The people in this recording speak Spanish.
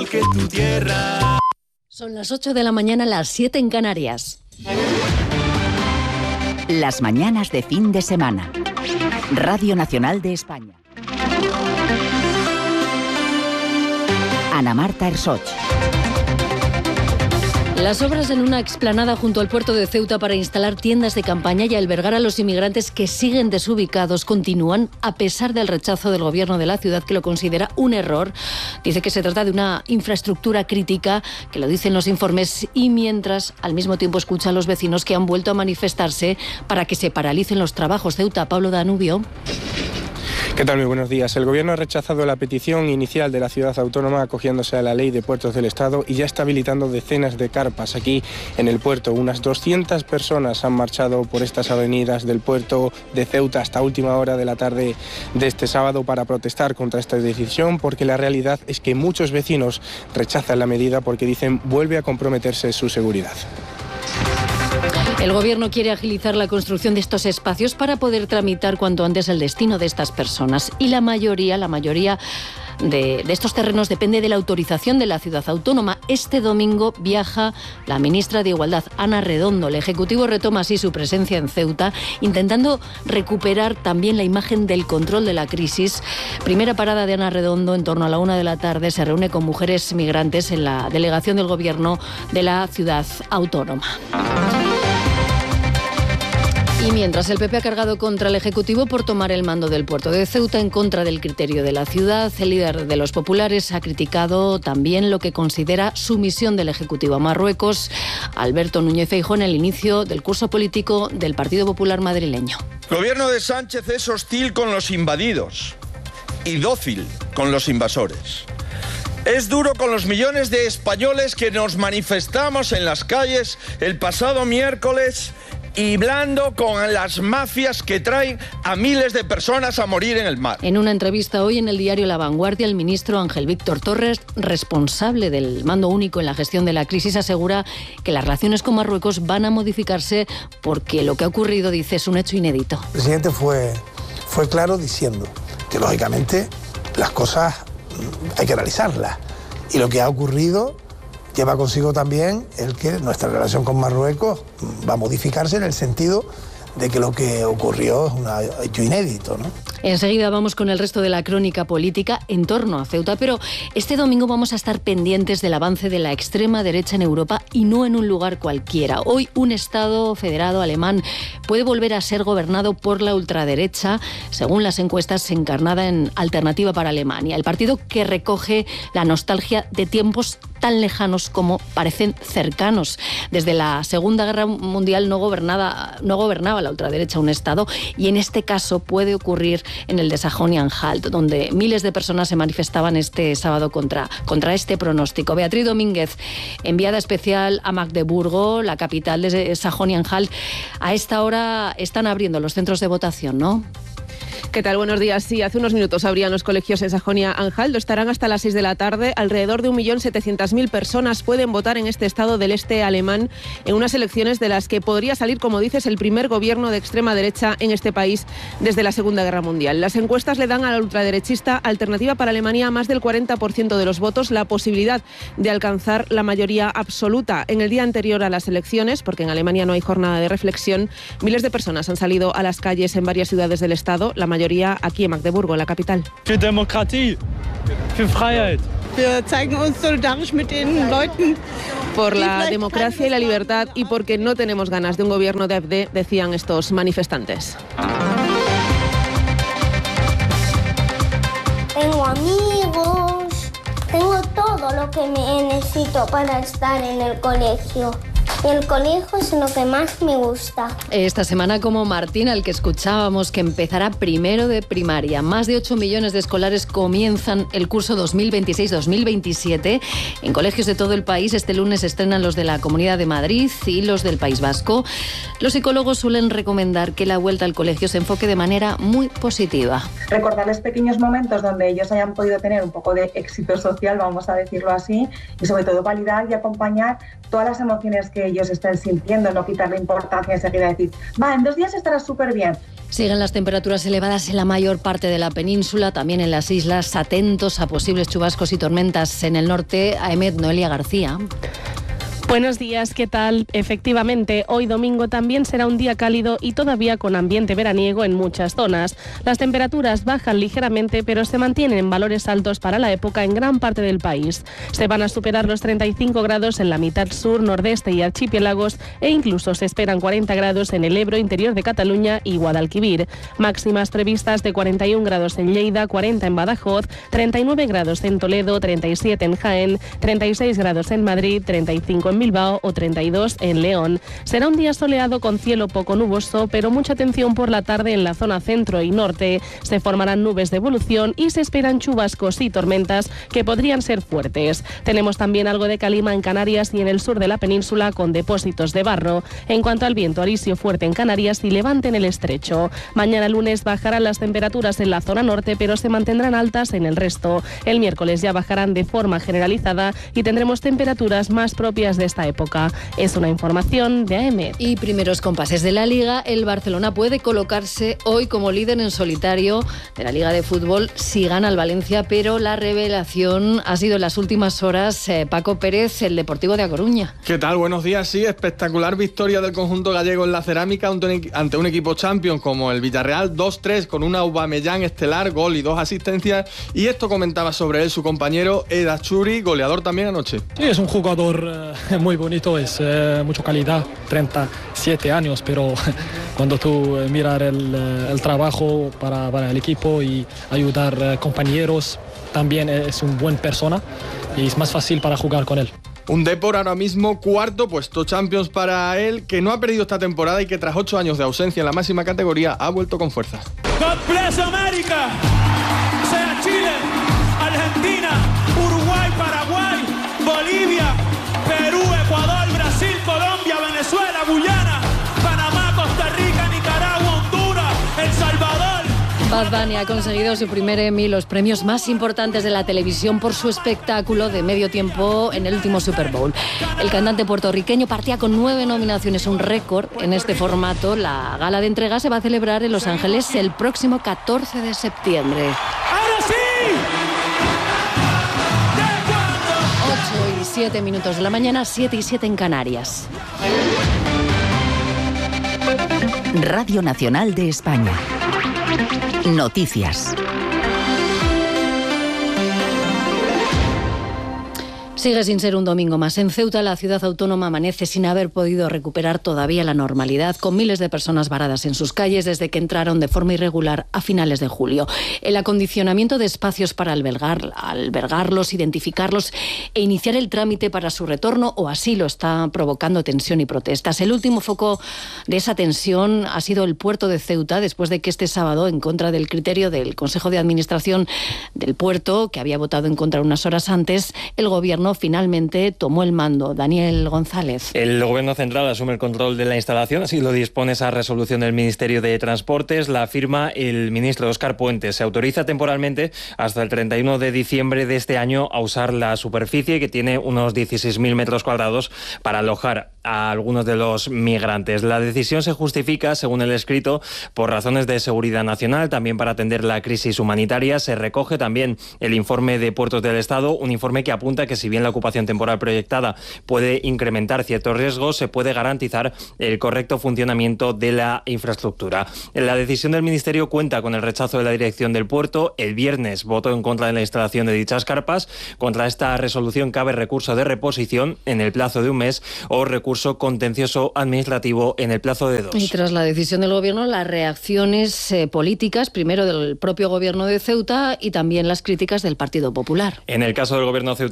que tu tierra. Son las 8 de la mañana, las 7 en Canarias. Las mañanas de fin de semana. Radio Nacional de España. Ana Marta Ersoch. Las obras en una explanada junto al puerto de Ceuta para instalar tiendas de campaña y albergar a los inmigrantes que siguen desubicados continúan a pesar del rechazo del gobierno de la ciudad, que lo considera un error. Dice que se trata de una infraestructura crítica, que lo dicen los informes, y mientras al mismo tiempo escucha a los vecinos que han vuelto a manifestarse para que se paralicen los trabajos. Ceuta, Pablo Danubio. ¿Qué tal? Muy buenos días. El Gobierno ha rechazado la petición inicial de la ciudad autónoma acogiéndose a la Ley de Puertos del Estado y ya está habilitando decenas de carpas aquí en el puerto. Unas 200 personas han marchado por estas avenidas del puerto de Ceuta hasta última hora de la tarde de este sábado para protestar contra esta decisión, porque la realidad es que muchos vecinos rechazan la medida porque dicen vuelve a comprometerse su seguridad. El Gobierno quiere agilizar la construcción de estos espacios para poder tramitar cuanto antes el destino de estas personas. Y la mayoría de estos terrenos depende de la autorización de la ciudad autónoma. Este domingo viaja la ministra de Igualdad, Ana Redondo. El Ejecutivo retoma así su presencia en Ceuta, intentando recuperar también la imagen del control de la crisis. Primera parada de Ana Redondo en torno a la 1 de la tarde. Se reúne con mujeres migrantes en la delegación del Gobierno de la ciudad autónoma. Y mientras el PP ha cargado contra el Ejecutivo por tomar el mando del puerto de Ceuta en contra del criterio de la ciudad, el líder de los populares ha criticado también lo que considera sumisión del Ejecutivo a Marruecos. Alberto Núñez Feijóo en el inicio del curso político del Partido Popular madrileño. El gobierno de Sánchez es hostil con los invadidos y dócil con los invasores. Es duro con los millones de españoles que nos manifestamos en las calles el pasado miércoles y blando con las mafias que traen a miles de personas a morir en el mar. En una entrevista hoy en el diario La Vanguardia, el ministro Ángel Víctor Torres, responsable del mando único en la gestión de la crisis, asegura que las relaciones con Marruecos van a modificarse porque lo que ha ocurrido, dice, es un hecho inédito. El presidente fue claro diciendo que, lógicamente, las cosas hay que analizarlas. Y lo que ha ocurrido lleva consigo también el que nuestra relación con Marruecos va a modificarse en el sentido de que lo que ocurrió es un hecho inédito, ¿no? Enseguida vamos con el resto de la crónica política en torno a Ceuta, pero este domingo vamos a estar pendientes del avance de la extrema derecha en Europa y no en un lugar cualquiera. Hoy un Estado federado alemán puede volver a ser gobernado por la ultraderecha, según las encuestas, encarnada en Alternativa para Alemania, el partido que recoge la nostalgia de tiempos tan lejanos como parecen cercanos. Desde la Segunda Guerra Mundial no gobernaba la ultraderecha un Estado, y en este caso puede ocurrir en el de Sajonia-Anhalt, donde miles de personas se manifestaban este sábado contra este pronóstico. Beatriz Domínguez, enviada especial a Magdeburgo, la capital de Sajonia-Anhalt. A esta hora están abriendo los centros de votación, ¿no? ¿Qué tal? Buenos días. Sí, hace unos minutos abrían los colegios en Sajonia-Anhalt. Estarán hasta las 6 de la tarde. Alrededor de 1.700.000 personas pueden votar en este estado del este alemán en unas elecciones de las que podría salir, como dices, el primer gobierno de extrema derecha en este país desde la Segunda Guerra Mundial. Las encuestas le dan a la ultraderechista Alternativa para Alemania más del 40% de los votos, la posibilidad de alcanzar la mayoría absoluta. En el día anterior a las elecciones, porque en Alemania no hay jornada de reflexión, miles de personas han salido a las calles en varias ciudades del estado, la mayoría aquí en Magdeburgo, la capital. Für Demokratie, für Freiheit. Wir zeigen uns solidarisch mit den Leuten. Por la democracia y la libertad y porque no tenemos ganas de un gobierno de AfD, decían estos manifestantes. Tengo amigos, tengo todo lo que necesito para estar en el colegio. Y el colegio es lo que más me gusta. Esta semana, como Martín, al que escuchábamos, que empezará primero de primaria. Más de 8 millones de escolares comienzan el curso 2026-2027. En colegios de todo el país, este lunes estrenan los de la Comunidad de Madrid y los del País Vasco. Los psicólogos suelen recomendar que la vuelta al colegio se enfoque de manera muy positiva. Recordarles pequeños momentos donde ellos hayan podido tener un poco de éxito social, vamos a decirlo así, y sobre todo validar y acompañar todas las emociones que ellos estén sintiendo, no quitarle importancia enseguida, decir, en 2 días estarás súper bien. Siguen las temperaturas elevadas en la mayor parte de la península, también en las islas. Atentos a posibles chubascos y tormentas en el norte. Aemet, Noelia García. Buenos días, ¿qué tal? Efectivamente, hoy domingo también será un día cálido y todavía con ambiente veraniego en muchas zonas. Las temperaturas bajan ligeramente, pero se mantienen en valores altos para la época en gran parte del país. Se van a superar los 35 grados en la mitad sur, nordeste y archipiélagos e incluso se esperan 40 grados en el Ebro, interior de Cataluña y Guadalquivir. Máximas previstas de 41 grados en Lleida, 40 en Badajoz, 39 grados en Toledo, 37 en Jaén, 36 grados en Madrid, 35 en Bilbao o 32 en León. Será un día soleado con cielo poco nuboso, pero mucha atención por la tarde en la zona centro y norte. Se formarán nubes de evolución y se esperan chubascos y tormentas que podrían ser fuertes. Tenemos también algo de calima en Canarias y en el sur de la península con depósitos de barro. En cuanto al viento, alisio fuerte en Canarias y levante en el estrecho. Mañana lunes bajarán las temperaturas en la zona norte, pero se mantendrán altas en el resto. El miércoles ya bajarán de forma generalizada y tendremos temperaturas más propias de esta época. Es una información de Aemet. Y primeros compases de la Liga, el Barcelona puede colocarse hoy como líder en solitario de la Liga de Fútbol si gana el Valencia, pero la revelación ha sido en las últimas horas Paco Pérez, el Deportivo de A Coruña. ¿Qué tal? Buenos días. Sí, espectacular victoria del conjunto gallego en la cerámica ante un equipo champion como el Villarreal, 2-3 con una Aubameyang estelar, gol y 2 asistencias, y esto comentaba sobre él su compañero Ed Achuri, goleador también anoche. Sí, es un jugador muy bonito, es mucha calidad, 37 años, pero cuando tú miras el trabajo para el equipo y ayudar compañeros, también es una buena persona y es más fácil para jugar con él. Un Depor ahora mismo cuarto puesto Champions para él, que no ha perdido esta temporada y que tras 8 años de ausencia en la máxima categoría ha vuelto con fuerza. God bless America, sea Chile, Argentina, Uruguay, Paraguay, Bolivia, Perú, Ecuador, Brasil, Colombia, Venezuela, Guyana, Panamá, Costa Rica, Nicaragua, Honduras, El Salvador. Bad Bunny ha conseguido su primer Emmy, los premios más importantes de la televisión, por su espectáculo de medio tiempo en el último Super Bowl. El cantante puertorriqueño partía con 9 nominaciones, un récord en este formato. La gala de entrega se va a celebrar en Los Ángeles el próximo 14 de septiembre. ¡Ahora sí! 8:07 de la mañana, 7:07 en Canarias. Radio Nacional de España. Noticias. Sigue sin ser un domingo más. En Ceuta, la ciudad autónoma amanece sin haber podido recuperar todavía la normalidad, con miles de personas varadas en sus calles desde que entraron de forma irregular a finales de julio. El acondicionamiento de espacios para albergarlos, identificarlos e iniciar el trámite para su retorno o asilo está provocando tensión y protestas. El último foco de esa tensión ha sido el puerto de Ceuta, después de que este sábado, en contra del criterio del Consejo de Administración del puerto, que había votado en contra unas horas antes, el gobierno finalmente tomó el mando. Daniel González. El Gobierno central asume el control de la instalación, así lo dispone esa resolución del Ministerio de Transportes. La firma el ministro Óscar Puente. Se autoriza temporalmente hasta el 31 de diciembre de este año a usar la superficie, que tiene unos 16.000 metros cuadrados, para alojar a algunos de los migrantes. La decisión se justifica, según el escrito, por razones de seguridad nacional, también para atender la crisis humanitaria. Se recoge también el informe de Puertos del Estado, un informe que apunta que si bien la ocupación temporal proyectada puede incrementar ciertos riesgos, se puede garantizar el correcto funcionamiento de la infraestructura. La decisión del Ministerio cuenta con el rechazo de la dirección del puerto. El viernes votó en contra de la instalación de dichas carpas. Contra esta resolución cabe recurso de reposición en el plazo de un mes o recurso contencioso administrativo en el plazo de 2. Y tras la decisión del Gobierno, las reacciones políticas, primero del propio Gobierno de Ceuta y también las críticas del Partido Popular. En el caso del Gobierno